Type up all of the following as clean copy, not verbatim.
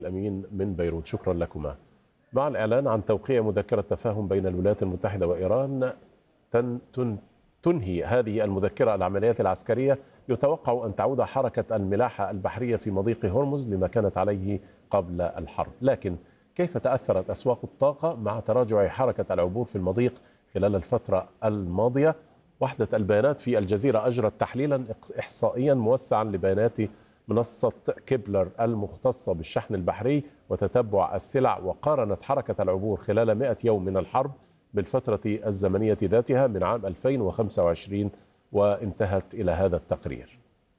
الأمين من بيروت، شكرا لكما. مع الإعلان عن توقيع مذكرة تفاهم بين الولايات المتحدة وإيران تنهي هذه المذكرة العمليات العسكرية، يتوقع أن تعود حركة الملاحة البحرية في مضيق هرمز لما كانت عليه قبل الحرب. لكن كيف تأثرت أسواق الطاقة مع تراجع حركة العبور في المضيق خلال الفترة الماضية؟ وحدة البيانات في الجزيرة أجرت تحليلا إحصائيا موسعا لبيانات منصة كيبلر المختصة بالشحن البحري وتتبع السلع، وقارنت حركة العبور خلال 100 يوم من الحرب بالفترة الزمنية ذاتها من عام 2025، وانتهت إلى هذا التقرير.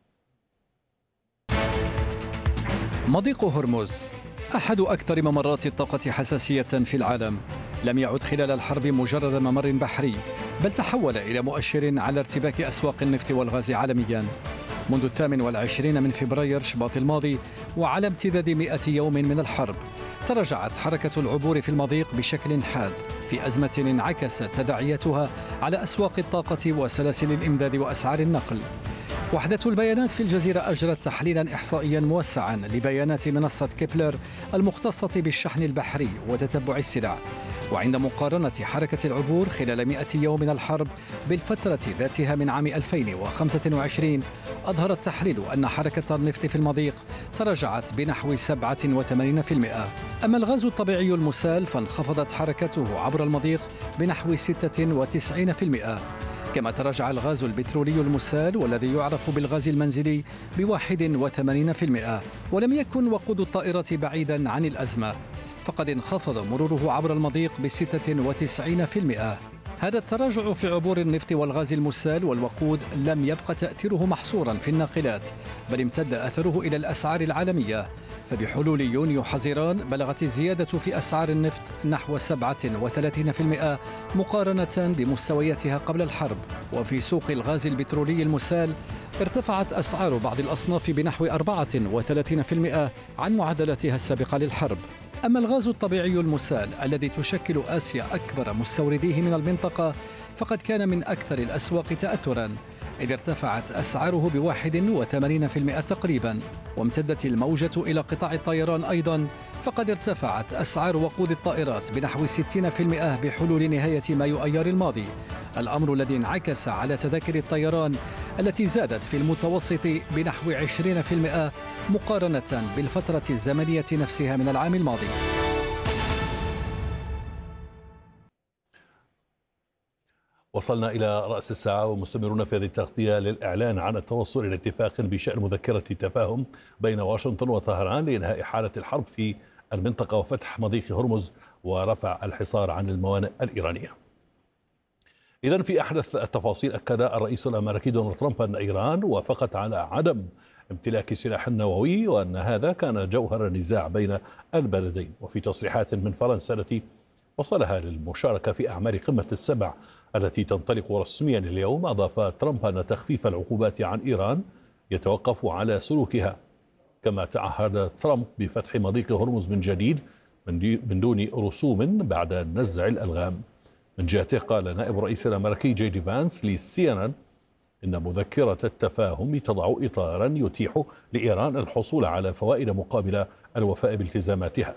مضيق هرمز أحد أكثر ممرات الطاقة حساسية في العالم. لم يعد خلال الحرب مجرد ممر بحري، بل تحول إلى مؤشر على ارتباك أسواق النفط والغاز عالميا. منذ 28 من فبراير شباط الماضي، وعلى امتداد 100 يوم من الحرب، تراجعت حركة العبور في المضيق بشكل حاد في أزمة انعكست تداعياتها على أسواق الطاقة وسلاسل الإمداد وأسعار النقل. وحدة البيانات في الجزيرة أجرت تحليلا إحصائيا موسعا لبيانات منصة كيبلر المختصة بالشحن البحري وتتبع السلع، وعند مقارنة حركة العبور خلال 100 يوم من الحرب بالفترة ذاتها من عام 2025، أظهر التحليل أن حركة النفط في المضيق تراجعت بنحو 87%. أما الغاز الطبيعي المسال فانخفضت حركته عبر المضيق بنحو 96%، كما تراجع الغاز البترولي المسال والذي يعرف بالغاز المنزلي ب81%. ولم يكن وقود الطائرة بعيدا عن الأزمة، فقد انخفض مروره عبر المضيق ب96%. هذا التراجع في عبور النفط والغاز المسال والوقود لم يبقى تأثيره محصورا في الناقلات، بل امتد أثره إلى الأسعار العالمية. فبحلول يونيو حزيران بلغت الزيادة في أسعار النفط نحو 37% مقارنة بمستوياتها قبل الحرب. وفي سوق الغاز البترولي المسال ارتفعت أسعار بعض الأصناف بنحو 34% عن معدلاتها السابقة للحرب. أما الغاز الطبيعي المسال الذي تشكل آسيا أكبر مستورديه من المنطقة، فقد كان من أكثر الأسواق تأثرا، إذ ارتفعت أسعاره ب81% تقريبا. وامتدت الموجة إلى قطاع الطيران أيضا، فقد ارتفعت أسعار وقود الطائرات بنحو 60% بحلول نهاية مايو أيار الماضي، الأمر الذي انعكس على تذاكر الطيران التي زادت في المتوسط بنحو 20% مقارنة بالفترة الزمنية نفسها من العام الماضي. وصلنا إلى رأس الساعة ومستمرون في هذه التغطية للإعلان عن التوصل إلى اتفاق بشأن مذكرة تفاهم بين واشنطن وطهران لإنهاء حالة الحرب في المنطقة وفتح مضيق هرمز ورفع الحصار عن الموانئ الإيرانية. إذن في أحدث التفاصيل، أكد الرئيس الأمريكي دونالد ترامب أن إيران وافقت على عدم امتلاك سلاح نووي، وأن هذا كان جوهر النزاع بين البلدين. وفي تصريحات من فرنسا التي وصلها للمشاركة في أعمال قمة السبع التي تنطلق رسميا اليوم، أضاف ترامب أن تخفيف العقوبات عن إيران يتوقف على سلوكها. كما تعهد ترامب بفتح مضيق هرمز من جديد من دون رسوم بعد نزع الألغام. من جهته قال نائب الرئيس الأمريكي جي دي فانس لCNN إن مذكرة التفاهم تضع إطارا يتيح لإيران الحصول على فوائد مقابل الوفاء بالتزاماتها.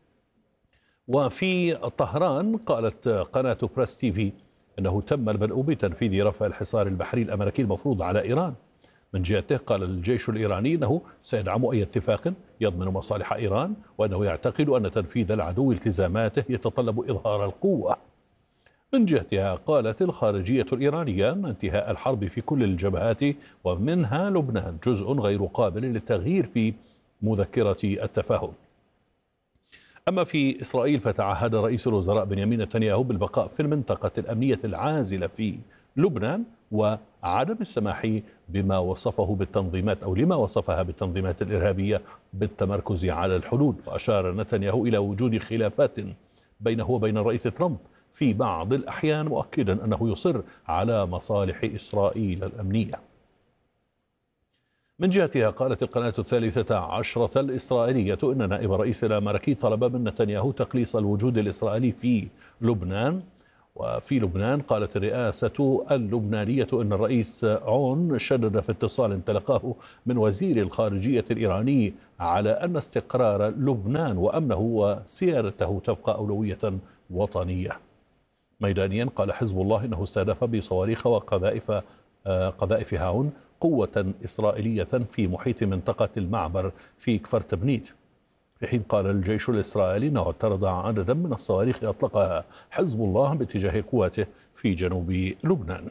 وفي طهران قالت قناة بريس تي في أنه تم البدء بتنفيذ رفع الحصار البحري الأمريكي المفروض على إيران. من جهته قال الجيش الإيراني أنه سيدعم أي اتفاق يضمن مصالح إيران، وأنه يعتقد أن تنفيذ العدو التزاماته يتطلب إظهار القوة. من جهتها قالت الخارجية الإيرانية أن انتهاء الحرب في كل الجبهات ومنها لبنان جزء غير قابل للتغيير في مذكرة التفاهم. أما في إسرائيل فتعهد رئيس الوزراء بنيامين نتنياهو بالبقاء في المنطقة الأمنية العازلة في لبنان وعدم السماح بما وصفه بالتنظيمات أو لما وصفها بالتنظيمات الإرهابية بالتمركز على الحدود. وأشار نتنياهو إلى وجود خلافات بينه وبين الرئيس ترامب في بعض الأحيان، مؤكدا أنه يصر على مصالح إسرائيل الأمنية. من جهتها قالت القناة 13 الإسرائيلية إن نائب الرئيس الأمريكي طلب من نتنياهو تقليص الوجود الإسرائيلي في لبنان، وفي لبنان قالت الرئاسة اللبنانية أن الرئيس عون شدد في اتصال تلقاه من وزير الخارجية الإيراني على أن استقرار لبنان وأمنه وسيادته تبقى أولوية وطنية. ميدانيا قال حزب الله إنه استهدف بصواريخ وقذائف هاون قوة إسرائيلية في محيط منطقة المعبر في كفر تبنيت، في حين قال الجيش الإسرائيلي أنه اعترض عددا من الصواريخ أطلقها حزب الله باتجاه قواته في جنوب لبنان.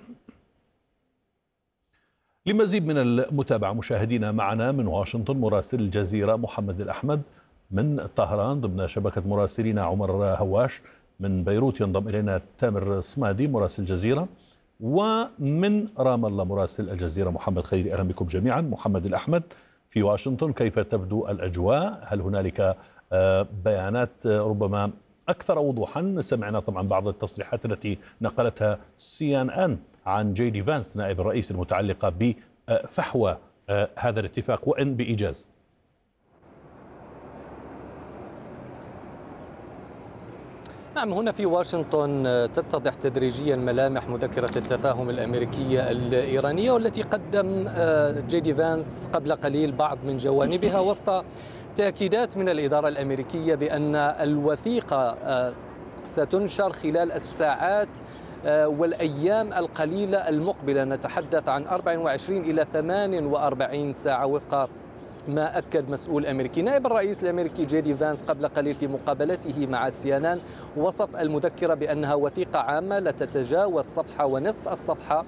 لمزيد من المتابعة مشاهدينا معنا من واشنطن مراسل الجزيرة محمد الأحمد، من طهران ضمن شبكة مراسلين عمر هواش، من بيروت ينضم إلينا تامر صمادي مراسل الجزيرة، ومن رام الله مراسل الجزيرة محمد خيري. أهلا بكم جميعا. محمد الأحمد في واشنطن، كيف تبدو الأجواء؟ هل هنالك بيانات ربما أكثر وضوحا؟ سمعنا طبعا بعض التصريحات التي نقلتها CNN عن جي دي فانس نائب الرئيس المتعلقة بفحوى هذا الاتفاق وإن بإيجاز. نعم، هنا في واشنطن تتضح تدريجيا ملامح مذكرة التفاهم الأمريكية الإيرانية، والتي قدم جي دي فانس قبل قليل بعض من جوانبها وسط تأكيدات من الإدارة الأمريكية بأن الوثيقة ستنشر خلال الساعات والأيام القليلة المقبلة. نتحدث عن 24 إلى 48 ساعة وفق ما أكد مسؤول أمريكي. نائب الرئيس الأمريكي جي دي فانس قبل قليل في مقابلته مع CNN وصف المذكرة بأنها وثيقة عامة لا تتجاوز صفحة ونصف الصفحة،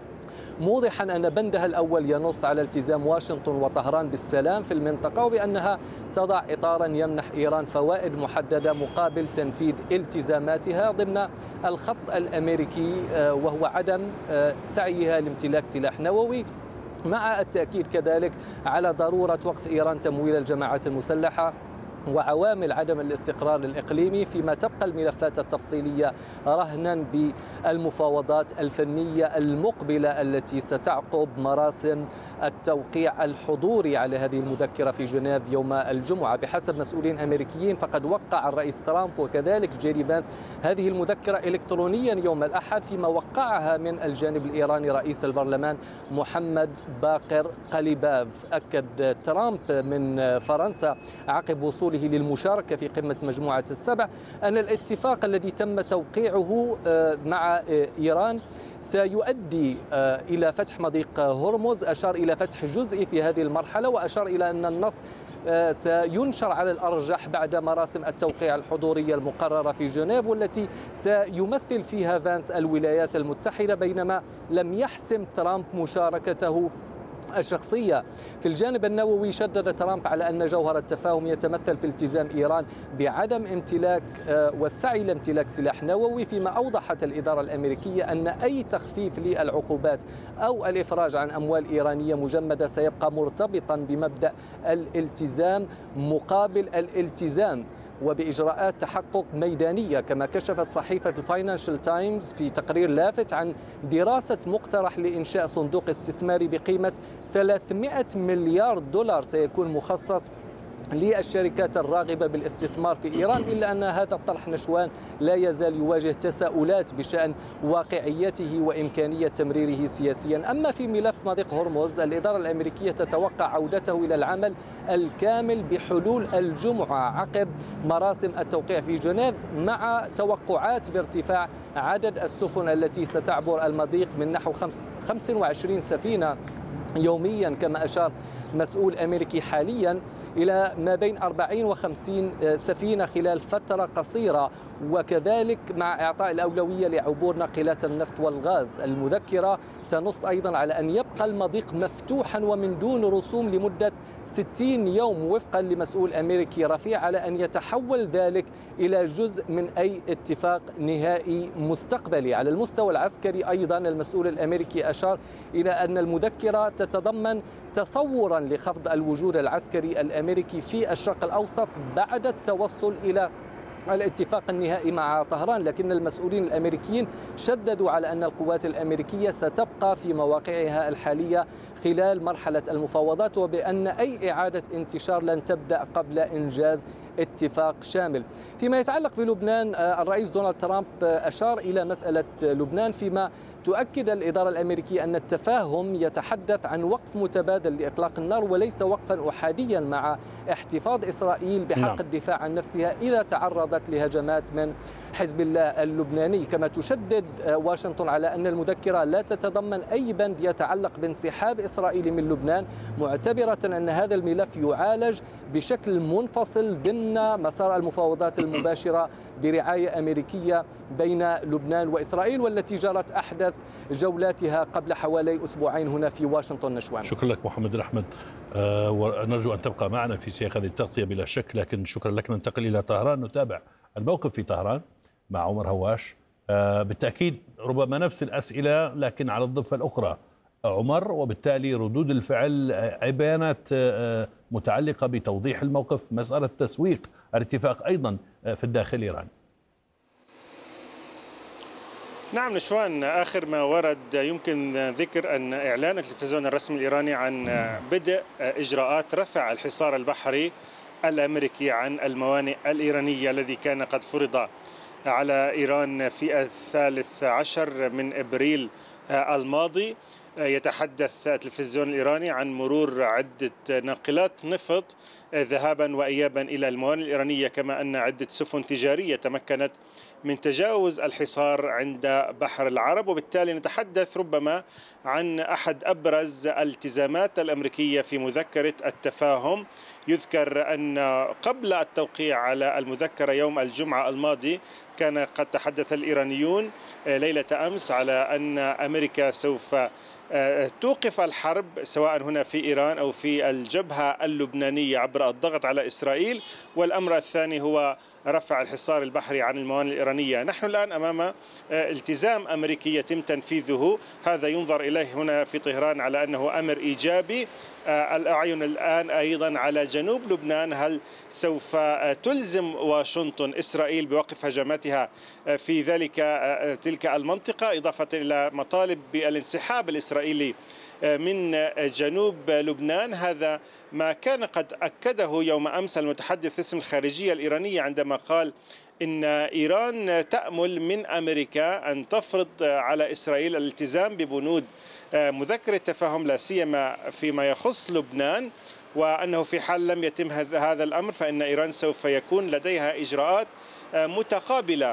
موضحا أن بندها الأول ينص على التزام واشنطن وطهران بالسلام في المنطقة، وبأنها تضع إطارا يمنح إيران فوائد محددة مقابل تنفيذ التزاماتها ضمن الخط الأمريكي، وهو عدم سعيها لامتلاك سلاح نووي، مع التأكيد كذلك على ضرورة وقف إيران تمويل الجماعات المسلحة وعوامل عدم الاستقرار الإقليمي، فيما تبقى الملفات التفصيلية رهنا بالمفاوضات الفنية المقبلة التي ستعقب مراسم التوقيع الحضوري على هذه المذكرة في جنيف يوم الجمعة. بحسب مسؤولين أمريكيين فقد وقع الرئيس ترامب وكذلك جي دي فانس هذه المذكرة إلكترونيا يوم الأحد، فيما وقعها من الجانب الإيراني رئيس البرلمان محمد باقر قليباف. أكد ترامب من فرنسا عقب وصوله للمشاركة في قمة مجموعة السبع أن الاتفاق الذي تم توقيعه مع إيران سيؤدي إلى فتح مضيق هرمز. أشار إلى فتح جزئي في هذه المرحلة، وأشار إلى أن النص سينشر على الأرجح بعد مراسم التوقيع الحضورية المقررة في جنيف، والتي سيمثل فيها فانس الولايات المتحدة، بينما لم يحسم ترامب مشاركته الشخصية. في الجانب النووي شدد ترامب على أن جوهر التفاهم يتمثل في التزام إيران بعدم امتلاك والسعي لامتلاك سلاح نووي، فيما أوضحت الإدارة الأمريكية أن أي تخفيف للعقوبات أو الإفراج عن أموال إيرانية مجمدة سيبقى مرتبطا بمبدأ الالتزام مقابل الالتزام وبإجراءات تحقق ميدانية، كما كشفت صحيفة الفاينانشال تايمز في تقرير لافت عن دراسة مقترح لإنشاء صندوق استثماري بقيمة 300 مليار دولار سيكون مخصص للشركات الراغبة بالاستثمار في إيران، إلا أن هذا الطرح نشوان لا يزال يواجه تساؤلات بشأن واقعيته وإمكانية تمريره سياسيا. أما في ملف مضيق هرمز، الإدارة الأمريكية تتوقع عودته إلى العمل الكامل بحلول الجمعة عقب مراسم التوقيع في جنيف، مع توقعات بارتفاع عدد السفن التي ستعبر المضيق من نحو 25 سفينة يوميا، كما أشار مسؤول أمريكي حاليا إلى ما بين 40 و50 سفينة خلال فترة قصيرة، وكذلك مع إعطاء الأولوية لعبور ناقلات النفط والغاز. المذكرة تنص أيضا على أن يبقى المضيق مفتوحا ومن دون رسوم لمدة 60 يوم وفقا لمسؤول أمريكي رفيع، على أن يتحول ذلك إلى جزء من أي اتفاق نهائي مستقبلي. على المستوى العسكري أيضا المسؤول الأمريكي أشار إلى أن المذكرة تتضمن تصورا لخفض الوجود العسكري الأمريكي في الشرق الأوسط بعد التوصل إلى الاتفاق النهائي مع طهران، لكن المسؤولين الأمريكيين شددوا على أن القوات الأمريكية ستبقى في مواقعها الحالية خلال مرحلة المفاوضات، وبأن أي إعادة انتشار لن تبدأ قبل إنجاز اتفاق شامل. فيما يتعلق بلبنان، الرئيس دونالد ترامب أشار إلى مسألة لبنان، فيما تؤكد الإدارة الأمريكية أن التفاهم يتحدث عن وقف متبادل لإطلاق النار وليس وقفا أحاديا، مع احتفاظ إسرائيل بحق الدفاع عن نفسها إذا تعرضت لهجمات من حزب الله اللبناني. كما تشدد واشنطن على أن المذكرة لا تتضمن أي بند يتعلق بانسحاب إسرائيل من لبنان، معتبرة أن هذا الملف يعالج بشكل منفصل ضمن مسار المفاوضات المباشرة برعاية أمريكية بين لبنان وإسرائيل، والتي جرت أحدث جولاتها قبل حوالي أسبوعين هنا في واشنطن. نشوان، شكرا لك محمد الأحمد، ونرجو أن تبقى معنا في سياق هذه التغطية بلا شك، لكن شكرا لك. ننتقل إلى طهران نتابع الموقف في طهران مع عمر هواش. بالتأكيد ربما نفس الأسئلة لكن على الضفة الأخرى عمر، وبالتالي ردود الفعل بيانات متعلقة بتوضيح الموقف، مسألة تسويق الاتفاق أيضا في الداخل الإيراني. نعم نشوان، آخر ما ورد يمكن ذكر أن إعلان التلفزيون الرسمي الإيراني عن بدء إجراءات رفع الحصار البحري الأمريكي عن الموانئ الإيرانية الذي كان قد فرض على إيران في 13 من إبريل الماضي. يتحدث التلفزيون الإيراني عن مرور عدة ناقلات نفط ذهابا وإيابا إلى الموانئ الإيرانية، كما أن عدة سفن تجارية تمكنت من تجاوز الحصار عند بحر العرب. وبالتالي نتحدث ربما عن أحد أبرز الالتزامات الأمريكية في مذكرة التفاهم. يذكر أن قبل التوقيع على المذكرة يوم الجمعة الماضي كان قد تحدث الإيرانيون ليلة أمس على أن أمريكا سوف توقف الحرب سواء هنا في إيران أو في الجبهة اللبنانية عبر الضغط على إسرائيل، والأمر الثاني هو رفع الحصار البحري عن الموانئ الإيرانية. نحن الآن أمام التزام أمريكي يتم تنفيذه، هذا ينظر إليه هنا في طهران على أنه أمر إيجابي. الأعين الآن أيضا على جنوب لبنان، هل سوف تلزم واشنطن إسرائيل بوقف هجماتها في تلك المنطقة، إضافة إلى مطالب بالانسحاب الإسرائيلي من جنوب لبنان؟ هذا ما كان قد أكده يوم أمس المتحدث باسم الخارجية الإيرانية عندما قال إن إيران تأمل من أمريكا أن تفرض على إسرائيل الالتزام ببنود مذكرة تفاهم لا سيما فيما يخص لبنان، وأنه في حال لم يتم هذا الأمر فإن إيران سوف يكون لديها إجراءات متقابلة.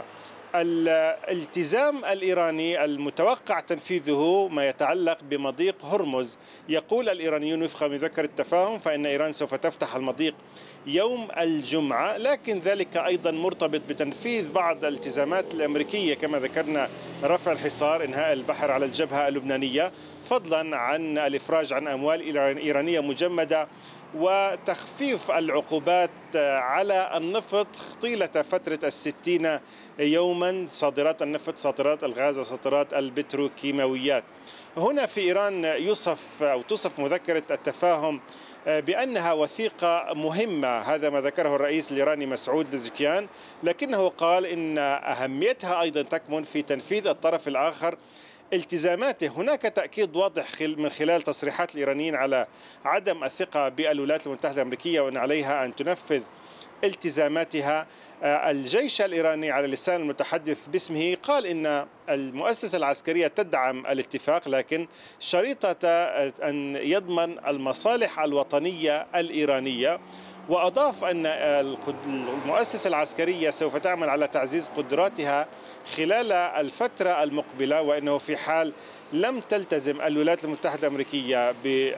الالتزام الإيراني المتوقع تنفيذه ما يتعلق بمضيق هرمز. يقول الإيرانيون وفق مذكرة التفاهم فإن إيران سوف تفتح المضيق يوم الجمعة، لكن ذلك أيضا مرتبط بتنفيذ بعض الالتزامات الأمريكية كما ذكرنا، رفع الحصار، إنهاء البحر على الجبهة اللبنانية، فضلا عن الإفراج عن أموال إيرانية مجمدة، وتخفيف العقوبات على النفط طيلة فترة 60 يوما، صادرات النفط، صادرات الغاز، وصادرات البتروكيماويات. هنا في إيران تصف مذكرة التفاهم بأنها وثيقة مهمة، هذا ما ذكره الرئيس الإيراني مسعود بزكيان، لكنه قال إن أهميتها أيضا تكمن في تنفيذ الطرف الآخر التزاماته. هناك تأكيد واضح من خلال تصريحات الإيرانيين على عدم الثقة بالولايات المتحدة الأمريكية وأن عليها أن تنفذ التزاماتها. الجيش الإيراني على لسان المتحدث باسمه قال إن المؤسسة العسكرية تدعم الاتفاق، لكن شريطة أن يضمن المصالح الوطنية الإيرانية. وأضاف أن المؤسسة العسكرية سوف تعمل على تعزيز قدراتها خلال الفترة المقبلة، وأنه في حال لم تلتزم الولايات المتحدة الأمريكية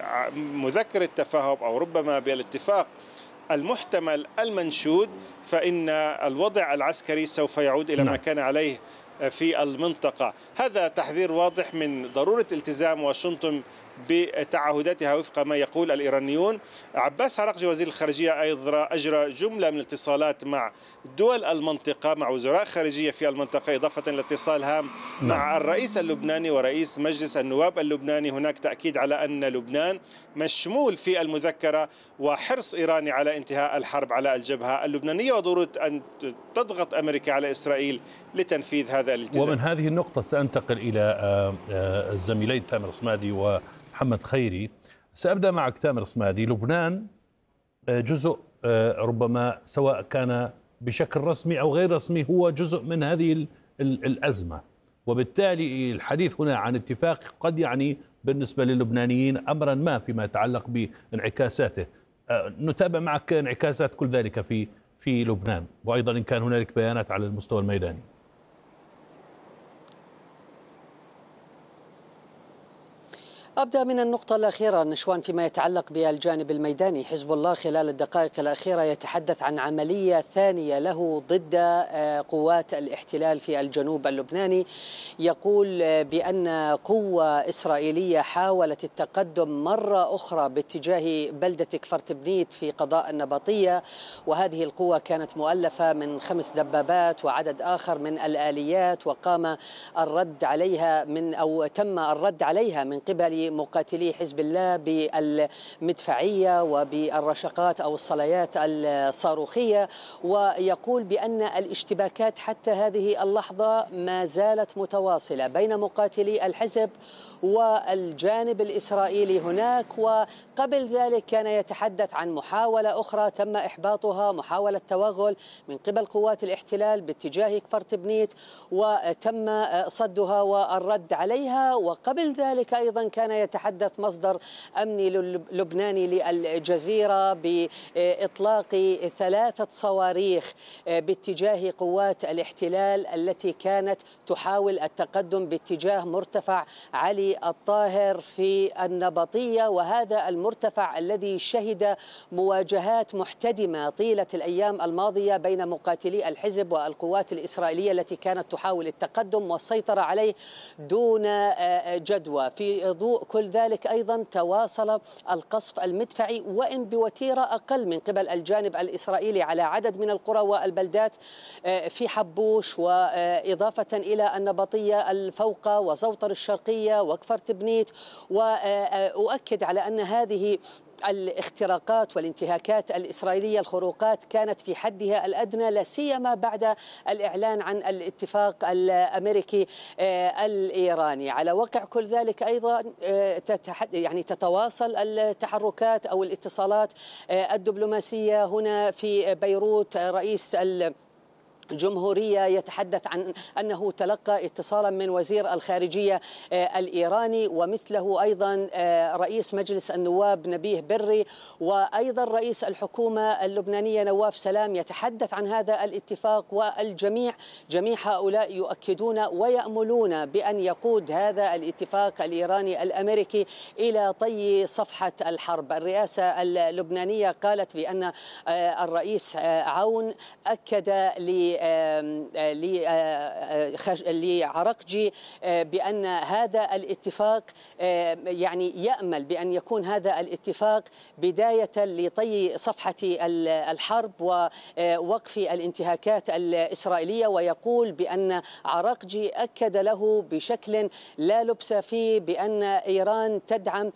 بمذكرة التفاهم أو ربما بالاتفاق المحتمل المنشود، فإن الوضع العسكري سوف يعود إلى ما كان عليه في المنطقة. هذا تحذير واضح من ضرورة التزام واشنطن بتعهداتها وفق ما يقول الإيرانيون. عباس عراقجي وزير الخارجية أيضا أجرى جملة من الاتصالات مع دول المنطقة، مع وزراء خارجية في المنطقة، إضافة إلى اتصال هام مع الرئيس اللبناني ورئيس مجلس النواب اللبناني. هناك تأكيد على أن لبنان مشمول في المذكرة، وحرص إيراني على انتهاء الحرب على الجبهة اللبنانية، وضرورة أن تضغط أمريكا على إسرائيل لتنفيذ هذا الالتزام. ومن هذه النقطة سأنتقل إلى الزميلين تامر صمادي ومحمد خيري. سأبدأ معك تامر صمادي. لبنان جزء ربما سواء كان بشكل رسمي أو غير رسمي هو جزء من هذه الأزمة، وبالتالي الحديث هنا عن اتفاق قد يعني بالنسبة للبنانيين أمرا ما فيما يتعلق بانعكاساته. نتابع معك انعكاسات كل ذلك في لبنان، وأيضا إن كان هنالك بيانات على المستوى الميداني. أبدأ من النقطة الأخيرة نشوان فيما يتعلق بالجانب الميداني. حزب الله خلال الدقائق الأخيرة يتحدث عن عملية ثانية له ضد قوات الاحتلال في الجنوب اللبناني. يقول بأن قوة إسرائيلية حاولت التقدم مرة أخرى باتجاه بلدة كفرتبنيت في قضاء النبطية، وهذه القوة كانت مؤلفة من 5 دبابات وعدد آخر من الآليات، وقام الرد عليها تم الرد عليها من قبل مقاتلي حزب الله بالمدفعية وبالرشقات أو الصلايات الصاروخية. ويقول بأن الاشتباكات حتى هذه اللحظة ما زالت متواصلة بين مقاتلي الحزب والجانب الإسرائيلي هناك. وقبل ذلك كان يتحدث عن محاولة أخرى تم إحباطها، محاولة توغل من قبل قوات الاحتلال باتجاه كفرتبنيت وتم صدها والرد عليها. وقبل ذلك أيضا كان يتحدث مصدر أمني لبناني للجزيرة بإطلاق 3 صواريخ باتجاه قوات الاحتلال التي كانت تحاول التقدم باتجاه مرتفع علي الطاهر في النبطية، وهذا المرتفع الذي شهد مواجهات محتدمة طيلة الأيام الماضية بين مقاتلي الحزب والقوات الإسرائيلية التي كانت تحاول التقدم والسيطرة عليه دون جدوى. في ضوء كل ذلك أيضا تواصل القصف المدفعي وإن بوتيرة أقل من قبل الجانب الإسرائيلي على عدد من القرى والبلدات في حبوش، وإضافة إلى النبطية الفوقة وزوطر الشرقية وكفرتبنيت. وأؤكد على أن هذه الاختراقات والانتهاكات الإسرائيلية الخروقات كانت في حدها الأدنى، لا سيما بعد الإعلان عن الاتفاق الأمريكي الإيراني. على وقع كل ذلك أيضا تتواصل التحركات أو الاتصالات الدبلوماسية هنا في بيروت. رئيس الجمهورية يتحدث عن أنه تلقى اتصالا من وزير الخارجية الإيراني، ومثله أيضا رئيس مجلس النواب نبيه بري، وأيضا رئيس الحكومة اللبنانية نواف سلام يتحدث عن هذا الاتفاق. والجميع جميع هؤلاء يؤكدون ويأملون بأن يقود هذا الاتفاق الإيراني الأمريكي إلى طي صفحة الحرب. الرئاسة اللبنانية قالت بأن الرئيس عون أكد لعرقجي بأن هذا الاتفاق يأمل بأن يكون هذا الاتفاق بداية لطي صفحة الحرب ووقف الانتهاكات الإسرائيلية. ويقول بأن عرقجي أكد له بشكل لا لبس فيه بأن إيران تدعم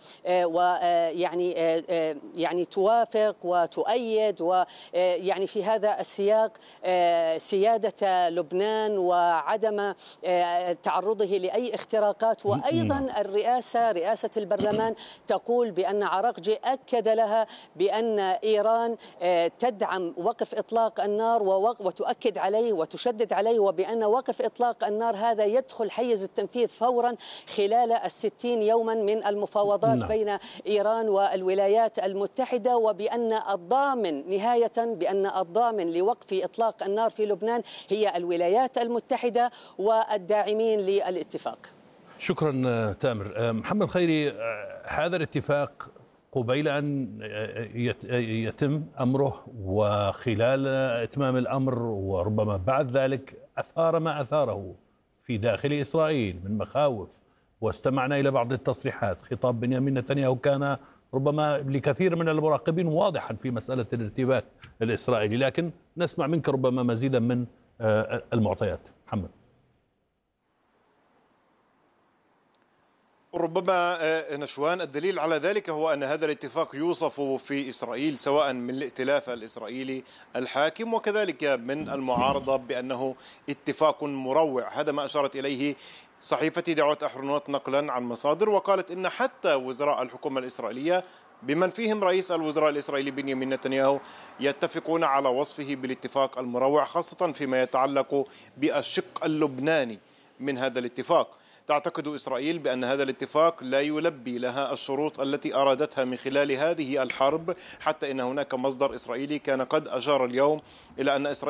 توافق وتؤيد في هذا السياق سيادة لبنان وعدم تعرضه لأي اختراقات. وأيضا رئاسة البرلمان تقول بأن عرقجي أكد لها بأن إيران تدعم وقف إطلاق النار وتؤكد عليه وتشدد عليه، وبأن وقف إطلاق النار هذا يدخل حيز التنفيذ فورا خلال 60 يوما من المفاوضات بين إيران والولايات المتحدة، وبأن الضامن نهاية بأن الضامن لوقف إطلاق النار في لبنان هي الولايات المتحدة والداعمين للاتفاق. شكرا تامر. محمد خيري، هذا الاتفاق قبيل أن يتم أمره وخلال إتمام الأمر وربما بعد ذلك أثار ما أثاره في داخل إسرائيل من مخاوف، واستمعنا إلى بعض التصريحات. خطاب بنيامين نتنياهو كان ربما لكثير من المراقبين واضحا في مسألة الارتباك الإسرائيلي، لكن نسمع منك ربما مزيدا من المعطيات. محمد. ربما نشوان الدليل على ذلك هو أن هذا الاتفاق يوصف في إسرائيل سواء من الائتلاف الإسرائيلي الحاكم وكذلك من المعارضة بأنه اتفاق مروع. هذا ما أشارت إليه صحيفة دعوة أحرنوت نقلا عن مصادر، وقالت إن حتى وزراء الحكومة الإسرائيلية بمن فيهم رئيس الوزراء الإسرائيلي بنيامين نتنياهو يتفقون على وصفه بالاتفاق المروع، خاصة فيما يتعلق بالشق اللبناني من هذا الاتفاق. تعتقد إسرائيل بأن هذا الاتفاق لا يلبي لها الشروط التي أرادتها من خلال هذه الحرب، حتى إن هناك مصدر إسرائيلي كان قد أشار اليوم إلى أن إسرائيل